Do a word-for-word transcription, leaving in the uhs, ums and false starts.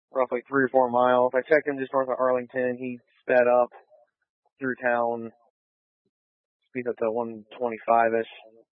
roughly three or four miles. I checked him just north of Arlington. He sped up through town, speed up to one twenty-five-ish.